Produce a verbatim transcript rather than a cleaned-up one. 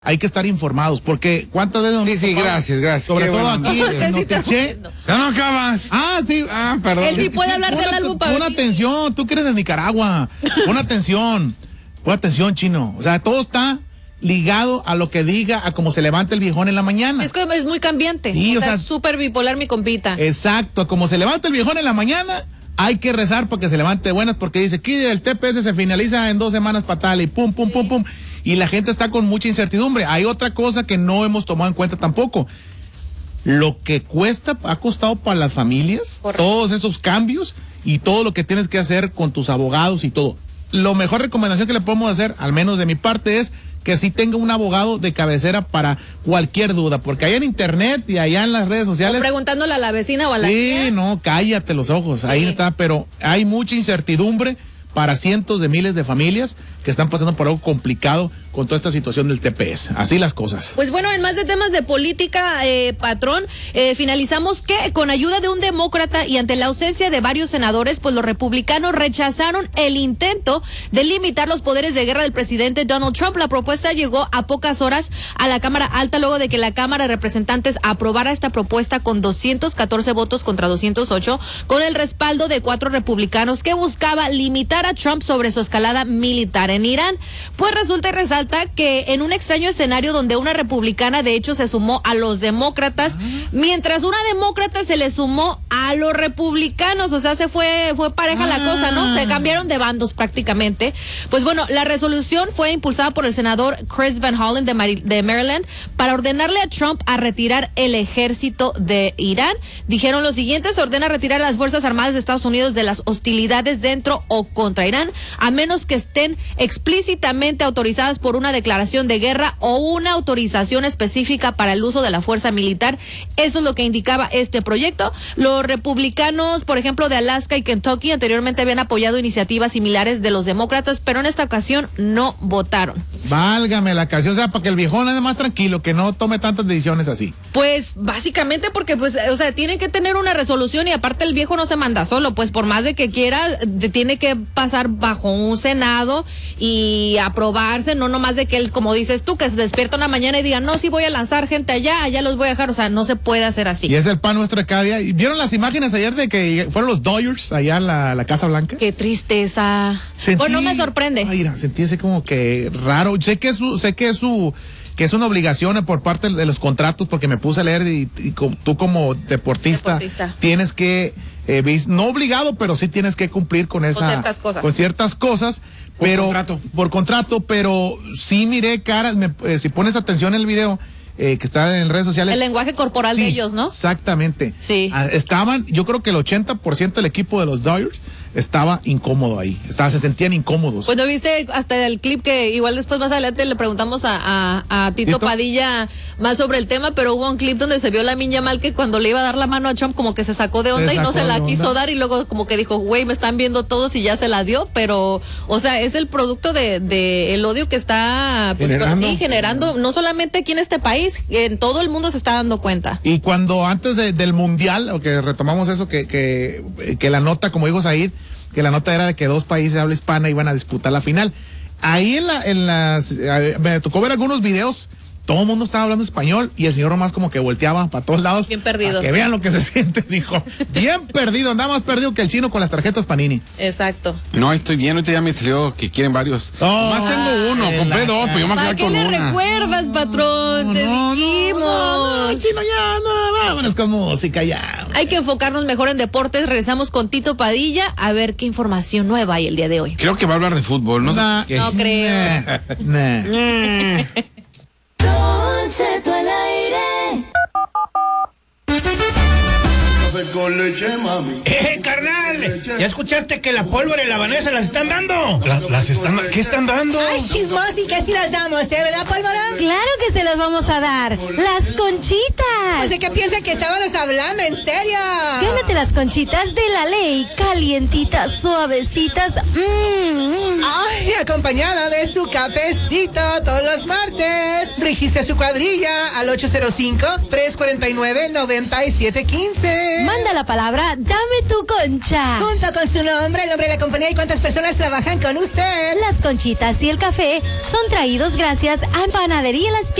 Hay que estar informados, porque ¿cuántas veces? Sí, sí, gracias, gracias. Sobre Qué todo bueno. aquí en Notiche. No, no acabas. Ah, sí. Ah, perdón. Él sí puede hablar del álbum para Pon atención, tú que eres de Nicaragua. Pon atención. Pon atención, chino. O sea, todo está ligado a lo que diga, a cómo se levanta el viejón en la mañana. Es que es muy cambiante. Sí, o, o sea, sea, es súper bipolar mi compita. Exacto, a como se levanta el viejón en la mañana, hay que rezar para que se levante de buenas, porque dice, aquí el T P S se finaliza en dos semanas para tal, y pum, pum, sí. pum, pum. Y la gente está con mucha incertidumbre. Hay otra cosa que no hemos tomado en cuenta tampoco. Lo que cuesta, ha costado para las familias, Correcto. Todos esos cambios y todo lo que tienes que hacer con tus abogados y todo. Lo mejor recomendación que le podemos hacer, al menos de mi parte, es que sí tenga un abogado de cabecera para cualquier duda, porque allá en internet y allá en las redes sociales. O preguntándole a la vecina o a la Sí, tía. no, cállate los ojos, sí. Ahí está, pero hay mucha incertidumbre para cientos de miles de familias que están pasando por algo complicado con toda esta situación del T P S. Así las cosas. Pues bueno, en más de temas de política, eh, patrón, eh, finalizamos que con ayuda de un demócrata y ante la ausencia de varios senadores, pues los republicanos rechazaron el intento de limitar los poderes de guerra del presidente Donald Trump. La propuesta llegó a pocas horas a la Cámara Alta luego de que la Cámara de Representantes aprobara esta propuesta con doscientos catorce votos contra doscientos ocho, con el respaldo de cuatro republicanos que buscaba limitar a Trump sobre su escalada militar en Irán. Pues resulta y resalta que en un extraño escenario donde una republicana de hecho se sumó a los demócratas, ah. mientras una demócrata se le sumó a los republicanos, o sea, se fue fue pareja ah. la cosa, ¿no? Se cambiaron de bandos prácticamente. Pues bueno, la resolución fue impulsada por el senador Chris Van Hollen de, Mar- de Maryland para ordenarle a Trump a retirar el ejército de Irán. Dijeron lo siguiente: se ordena retirar a las Fuerzas Armadas de Estados Unidos de las hostilidades dentro o contra Irán, a menos que estén explícitamente autorizadas por una declaración de guerra o una autorización específica para el uso de la fuerza militar. Eso es lo que indicaba este proyecto. Los republicanos, por ejemplo, de Alaska y Kentucky, anteriormente habían apoyado iniciativas similares de los demócratas, pero en esta ocasión no votaron. Válgame la canción, o sea, para que el viejón ande más tranquilo, que no tome tantas decisiones así. Pues básicamente porque, pues, o sea, tienen que tener una resolución y aparte el viejo no se manda solo, pues por más de que quiera, de, tiene que pasar bajo un senado y aprobarse, no nomás de que él, como dices tú, que se despierta una mañana y diga, no, sí voy a lanzar gente allá, allá los voy a dejar, o sea, no se puede hacer así. Y es el pan nuestro de cada día. ¿Vieron las imágenes ayer de que fueron los Dodgers allá en la, la Casa Blanca? Qué tristeza. Sentí, bueno, no me sorprende. Ay, sentí ese como que raro. Sé que es su, sé que es su, que es una obligación por parte de los contratos, porque me puse a leer y, y tú como deportista, deportista. tienes que, eh, no obligado, pero sí tienes que cumplir con esa, con ciertas cosas, con ciertas cosas, por pero contrato. por contrato, pero sí miré caras, me, eh, si pones atención en el video. Eh, que está en redes sociales. El lenguaje corporal sí, de ellos, ¿no? Exactamente. Sí. Ah, estaban, yo creo que el ochenta por ciento del equipo de los Dodgers estaba incómodo ahí. Estaba, se sentían incómodos. Pues no viste hasta el clip que igual después más adelante le preguntamos a, a, a Tito, Tito Padilla más sobre el tema, pero hubo un clip donde se vio la Lamine Yamal que cuando le iba a dar la mano a Trump como que se sacó de onda y no se la quiso onda. dar y luego como que dijo, güey, me están viendo todos y ya se la dio, pero, o sea, es el producto de, de el odio que está pues, generando. Pues, sí, generando, no solamente aquí en este país, en todo el mundo se está dando cuenta. Y cuando antes de, del mundial, o que retomamos eso, que, que, que la nota, como dijo Said, que la nota era de que dos países de habla hispana iban a disputar la final. Ahí en la, en las, me tocó ver algunos videos, todo el mundo estaba hablando español y el señor nomás como que volteaba para todos lados. Bien perdido. Que vean lo que se siente, dijo. Bien perdido, andaba más perdido que el chino con las tarjetas Panini. Exacto. No, ahí estoy bien, ahorita ya me salió que quieren varios. Oh, más tengo uno, compré dos, pero yo me voy a quedar con una. ¿Para qué le recuerdas, patrón? No, Te no, dijimos. No, no, chino, ya, no, vámonos con música, ya. Hay que enfocarnos mejor en deportes. Regresamos con Tito Padilla a ver qué información nueva hay el día de hoy. Creo que va a hablar de fútbol, no nah, sé qué. No creo. Nah, nah. Cheto al aire. Con leche, mami. ¡Eh, carnal! ¿Ya escuchaste que la pólvora y la Vanessa las están dando? La, ¿Las están, qué están dando? Ay, chismosi, que sí las damos, ¿eh? ¿Verdad, pólvora? Claro que que se las vamos a dar. Las conchitas. Pues de qué piensa que estábamos hablando, en serio. Gánate las conchitas de la ley, calientitas, suavecitas. Mmm. Ay, acompañada de su cafecito todos los martes. Registre su cuadrilla al ocho cero cinco, tres cuatro nueve, nueve siete uno cinco. Manda la palabra, dame tu concha. Junto con su nombre, el nombre de la compañía y cuántas personas trabajan con usted. Las conchitas y el café son traídos gracias a Panadería Las